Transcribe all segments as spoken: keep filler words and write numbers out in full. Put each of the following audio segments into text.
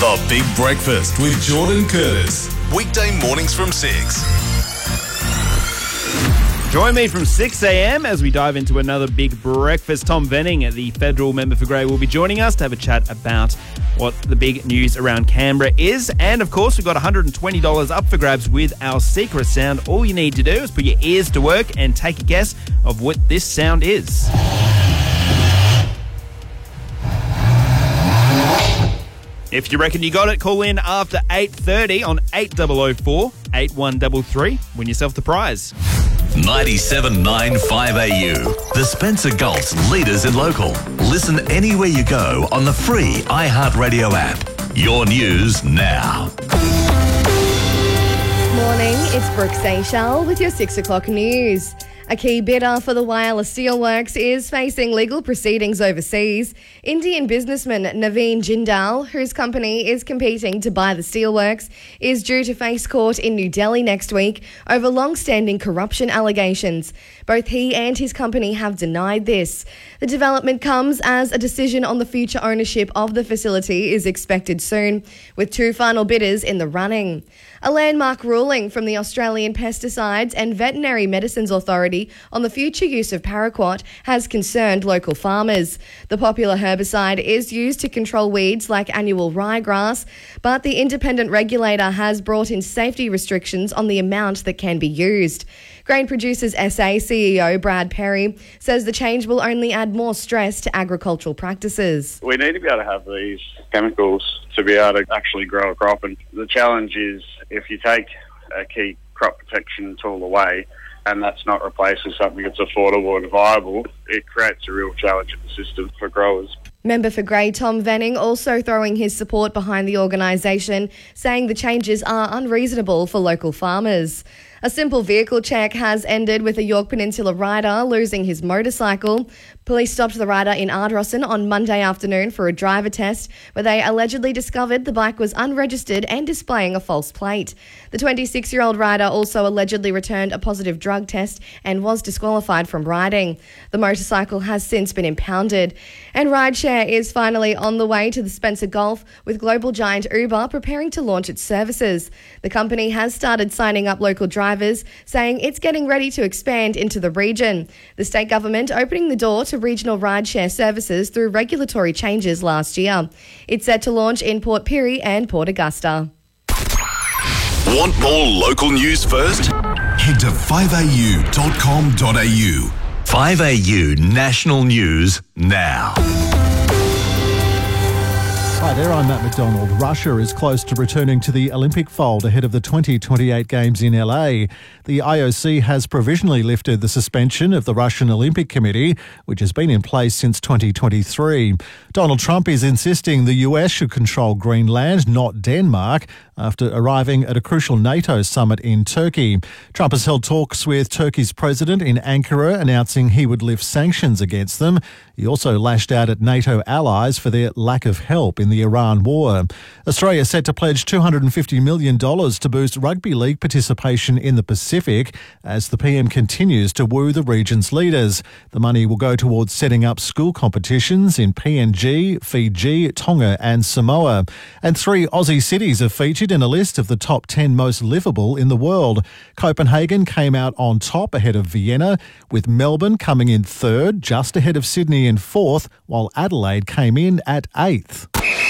The Big Breakfast with Jordan Curtis. Weekday mornings from six. Join me from six a.m. as we dive into another Big Breakfast. Tom Venning, the federal member for Grey, will be joining us to have a chat about what the big news around Canberra is. And, of course, we've got one hundred twenty dollars up for grabs with our secret sound. All you need to do is put your ears to work and take a guess of what this sound is. If you reckon you got it, call in after eight thirty on eight oh oh four, eight one three three. Win yourself the prize. ninety-seven point nine five A U. The Spencer Gulf's leaders in local. Listen anywhere you go on the free iHeartRadio app. Your news now. Morning, it's Brooke Seychelles with your six o'clock news. A key bidder for the Whyalla Steelworks is facing legal proceedings overseas. Indian businessman Naveen Jindal, whose company is competing to buy the steelworks, is due to face court in New Delhi next week over long-standing corruption allegations. Both he and his company have denied this. The development comes as a decision on the future ownership of the facility is expected soon, with two final bidders in the running. A landmark ruling from the Australian Pesticides and Veterinary Medicines Authority on the future use of paraquat has concerned local farmers. The popular herbicide is used to control weeds like annual ryegrass, but the independent regulator has brought in safety restrictions on the amount that can be used. Grain Producers S A C E O Brad Perry says the change will only add more stress to agricultural practices. We need to be able to have these chemicals to be able to actually grow a crop, and the challenge is if you take a key crop protection tool away and that's not replaced with something that's affordable and viable, it creates a real challenge in the system for growers. Member for Grey Tom Venning also throwing his support behind the organisation, saying the changes are unreasonable for local farmers. A simple vehicle check has ended with a York Peninsula rider losing his motorcycle. Police stopped the rider in Ardrossan on Monday afternoon for a driver test, where they allegedly discovered the bike was unregistered and displaying a false plate. The twenty-six-year-old rider also allegedly returned a positive drug test and was disqualified from riding. The motorcycle has since been impounded. And rideshare is finally on the way to the Spencer Gulf, with global giant Uber preparing to launch its services. The company has started signing up local drivers, saying it's getting ready to expand into the region. The state government opening the door to regional rideshare services through regulatory changes last year. It's set to launch in Port Pirie and Port Augusta. Want more local news first? Head to five a u dot com dot a u. five A U National News now. Hi there, I'm Matt McDonald. Russia is close to returning to the Olympic fold ahead of the twenty twenty-eight Games in L A. The I O C has provisionally lifted the suspension of the Russian Olympic Committee, which has been in place since twenty twenty-three. Donald Trump is insisting the U S should control Greenland, not Denmark, after arriving at a crucial NATO summit in Turkey. Trump has held talks with Turkey's president in Ankara, announcing he would lift sanctions against them. He also lashed out at NATO allies for their lack of help in the Iran war. Australia set to pledge two hundred fifty million dollars to boost rugby league participation in the Pacific as the P M continues to woo the region's leaders. The money will go towards setting up school competitions in P N G, Fiji, Tonga and Samoa. And three Aussie cities are featured in a list of the top ten most livable in the world. Copenhagen came out on top ahead of Vienna, with Melbourne coming in third, just ahead of Sydney in fourth, while Adelaide came in at eighth.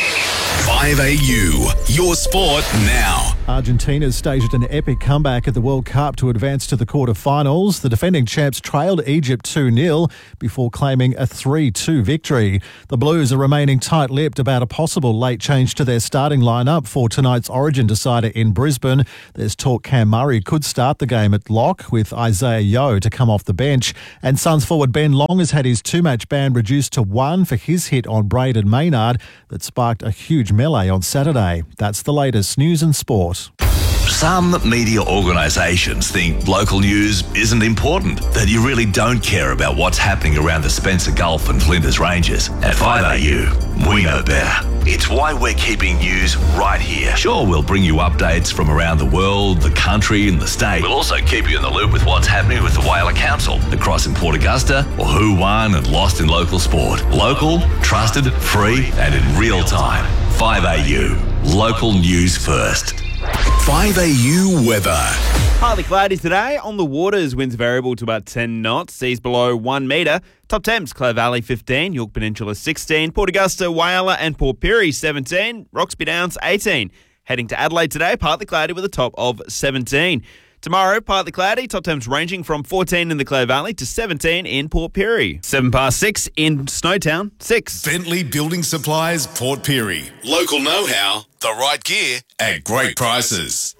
five A U, your sport now. Argentina staged an epic comeback at the World Cup to advance to the quarter-finals. The defending champs trailed Egypt two nil before claiming a three two victory. The Blues are remaining tight-lipped about a possible late change to their starting lineup for tonight's Origin decider in Brisbane. There's talk Cam Murray could start the game at lock, with Isaiah Yeo to come off the bench. And Suns forward Ben Long has had his two-match ban reduced to one for his hit on Braden Maynard that sparked a huge melee on Saturday. That's the latest news and sport. Some media organisations think local news isn't important, that you really don't care about what's happening around the Spencer Gulf and Flinders Ranges. At five A U, we know better. It's why we're keeping news right here. Sure, we'll bring you updates from around the world, the country and the state. We'll also keep you in the loop with what's happening with the Whyalla Council, across in Port Augusta, or who won and lost in local sport. Local, trusted, free and in real time. five A U. Local news first. five A U weather. Partly cloudy today. On the waters, winds variable to about ten knots. Seas below one metre. Top temps, Clare Valley fifteen, York Peninsula sixteen, Port Augusta, Whyalla and Port Pirie seventeen, Roxby Downs eighteen. Heading to Adelaide today, partly cloudy with a top of seventeen. Tomorrow, partly cloudy, top temps ranging from fourteen in the Clare Valley to seventeen in Port Pirie. Seven past six in Snowtown, six. Bentley Building Supplies, Port Pirie. Local know-how, the right gear at great prices.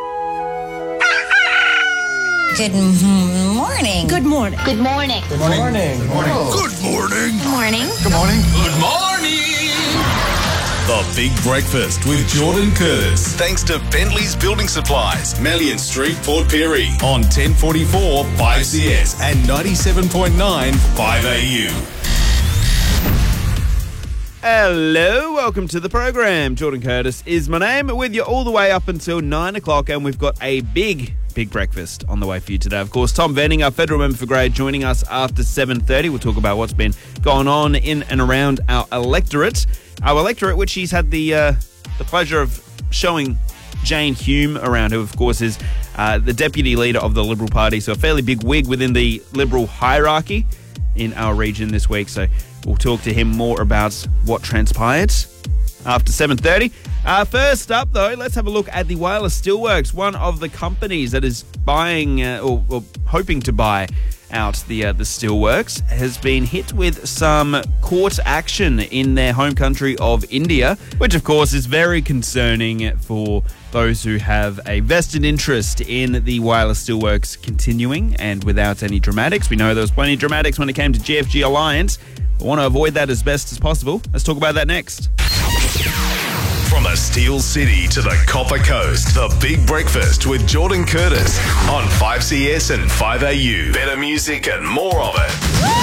Good morning. Good morning. Good morning. Good morning. Good morning. Good morning. Good morning. Good morning. Good morning. The Big Breakfast with Jordan Curtis. Thanks to Bentley's Building Supplies, Melian Street, Port Pirie. On ten forty-four five C S and ninety-seven point nine five A U. Hello, welcome to the program. Jordan Curtis is my name, with you all the way up until nine o'clock, and we've got a big, big breakfast on the way for you today. Of course, Tom Venning, our federal member for Grey, joining us after seven thirty. We'll talk about what's been going on in and around our electorate. Our electorate, which he's had the uh, the pleasure of showing Jane Hume around, who, of course, is uh, the deputy leader of the Liberal Party, so a fairly big wig within the Liberal hierarchy in our region this week. So we'll talk to him more about what transpired after seven thirty. Uh, first up, though, let's have a look at the Whyalla Steelworks, one of the companies that is buying uh, or, or hoping to buy out the uh, the steelworks, has been hit with some court action in their home country of India, which, of course, is very concerning for those who have a vested interest in the Whyalla Steelworks continuing and without any dramatics. We know there was plenty of dramatics when it came to G F G Alliance. We want to avoid that as best as possible. Let's talk about that next. From the Steel City to the Copper Coast, the Big Breakfast with Jordan Curtis on five C S and five A U. Better music and more of it.